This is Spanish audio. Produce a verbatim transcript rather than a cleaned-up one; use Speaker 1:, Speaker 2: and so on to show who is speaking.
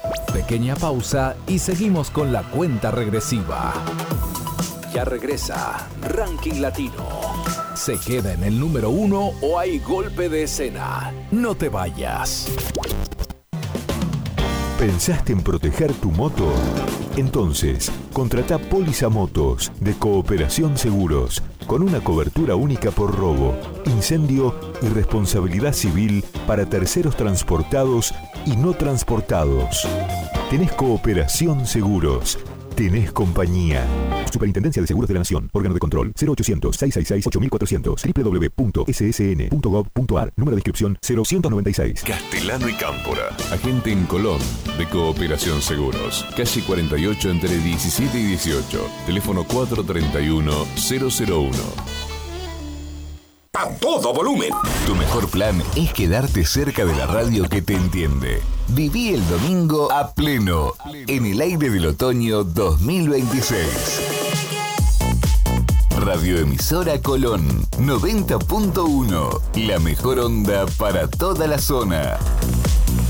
Speaker 1: Pequeña pausa y seguimos con la cuenta regresiva. Ya regresa Ranking Latino. ¿Se queda en el número uno o hay golpe de escena? No te vayas.
Speaker 2: ¿Pensaste en proteger tu moto? Entonces, contratá Póliza Motos de Cooperación Seguros, con una cobertura única por robo, incendio y responsabilidad civil para terceros transportados y no transportados. Tenés Cooperación Seguros. Tenés compañía. Superintendencia de Seguros de la Nación. Órgano de control cero ochocientos, seiscientos sesenta y seis, ocho mil cuatrocientos. doble u doble u doble u punto ese ese ene punto gov punto ar. Número de inscripción cero ciento noventa y seis.
Speaker 3: Castellano y Cámpora. Agente en Colón de Cooperación Seguros. Calle cuarenta y ocho entre diecisiete y dieciocho. Teléfono cuatro tres uno, cero cero uno.
Speaker 4: A todo volumen.
Speaker 3: Tu mejor plan es quedarte cerca de la radio que te entiende. Viví el domingo a pleno, en el aire del otoño dos mil veintiséis. Radioemisora Colón, noventa punto uno. La mejor onda para toda la zona.